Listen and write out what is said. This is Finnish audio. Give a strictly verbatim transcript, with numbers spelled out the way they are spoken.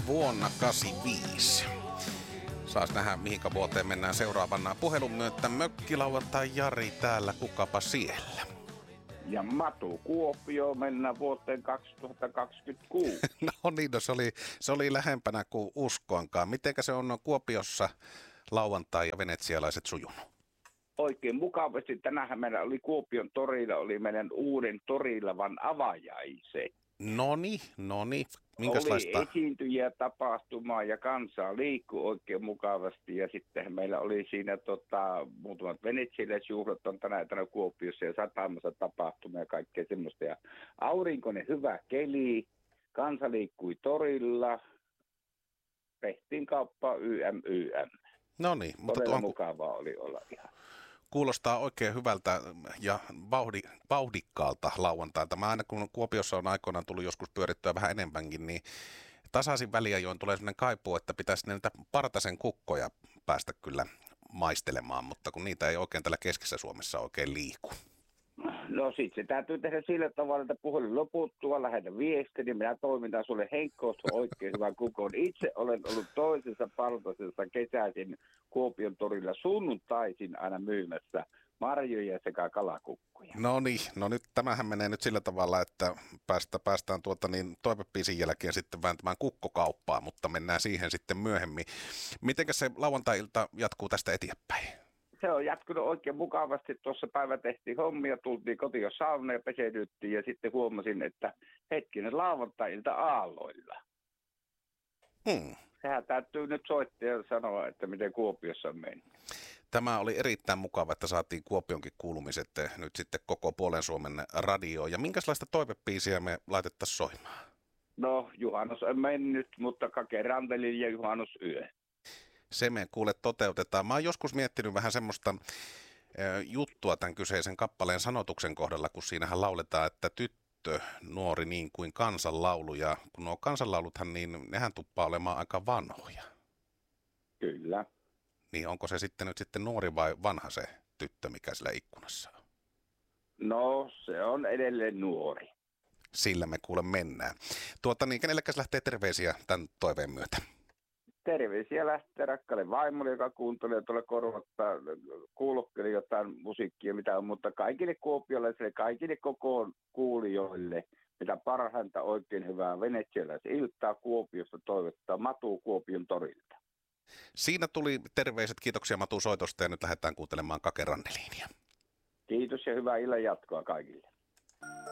vuonna kahdeksankymmentäviisi. Saas nähdä, mihinkä vuoteen mennään seuraavana puhelun myötä. Mökkilauantai Jari täällä, kukapa siellä? Ja Matu Kuopio, mennään vuoteen kaksituhattakaksikymmentäkuusi. No niin, no se oli, se oli lähempänä kuin uskoinkaan. Mitenkä se on Kuopiossa lauantai ja venetsialaiset sujunut? Oikein mukavasti. Tänähän meillä oli Kuopion torilla, oli meidän uuden torilavan avajaiset. Noni, noni. Minkälaista? Oli esiintyjiä, tapahtumaa ja kansaa liikkui oikein mukavasti. Ja sitten meillä oli siinä tota, muutamat venetsiläisjuhlat on tänä tänä Kuopiossa ja satamassa tapahtumia ja kaikkea semmoista. Ja aurinkoinen hyvä keli, kansa liikkui torilla, tehtiin kauppaa Y M Y M. No niin, mutta todella tuon... mukavaa oli olla ihan. Kuulostaa oikein hyvältä ja vauhdi, vauhdikkaalta lauantailta. Mä aina kun Kuopiossa on aikoinaan tullut joskus pyörittyä vähän enemmänkin, niin tasaisin väliajoin tulee sellainen kaipuu, että pitäisi niitä partasen kukkoja päästä kyllä maistelemaan, mutta kun niitä ei oikein täällä keskisessä Suomessa oikein liiku. No sit se täytyy tehdä sillä tavalla, että puhelin loputtua, lähetä viesti, niin minä toimitan sulle Heikkoosta oikein hyvän kukon. Itse olen ollut toisessa partasessa kesäisin Kuopion torilla sunnuntaisin aina myymässä marjoja sekä kalakukkuja. No niin, no nyt tämähän menee nyt sillä tavalla, että päästä, päästään tuota niin toivepiisin jälkeen sitten vääntämään kukkokauppaa, mutta mennään siihen sitten myöhemmin. Mitenkäs se lauantai-ilta jatkuu tästä eteenpäin? Se on jatkunut oikein mukavasti. Tuossa päivä tehtiin hommia, tultiin kotiin jo sauna ja peseydyttiin ja sitten huomasin, että hetkinen lauantai-ilta aalloilla. Hmm. Sehän täytyy nyt soittaa ja sanoa, että miten Kuopiossa on mennyt. Tämä oli erittäin mukava, että saatiin Kuopionkin kuulumiset nyt sitten koko puolen Suomen radioon. Ja minkälaista toivepiisiä me laitettaisiin soimaan? No, juhannus on mennyt, mutta Kake Rantelin ja juhannusyö. Se me kuule toteutetaan. Mä oon joskus miettinyt vähän semmoista juttua tämän kyseisen kappaleen sanotuksen kohdalla, kun siinähän lauletaan, että tyttö nuori niin kuin kansanlaulu. Ja kun nuo kansanlauluthan, niin nehän tuppaa olemaan aika vanhoja. Kyllä. Niin onko se sitten nyt sitten nuori vai vanha se tyttö, mikä sillä ikkunassa on? No, se on edelleen nuori. Sillä me kuule mennään. Tuota niin, kenellekäs lähtee terveisiä tämän toiveen myötä? Terveisiä lähtee rakkaalle vaimolle, joka kuuntelee tuolla korvattaa, kuulokkeli jotain musiikkia, mitä on, mutta kaikille kuopiolaisille, kaikille koko kuulijoille, mitä parhainta oikein hyvää venetsialaisiltaa Kuopiosta toivottaa Matu Kuopion torilta. Siinä tuli terveiset, kiitoksia Matu soitosta ja nyt lähdetään kuuntelemaan Kake Ranneliinia. Kiitos ja hyvää illan jatkoa kaikille.